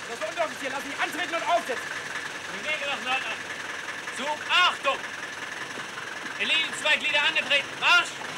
Das ist Unteroffizier, lass mich antreten und aufsetzen. Die Wege nach Norden. Zug, Achtung! Elite 2 Glieder angetreten. Marsch!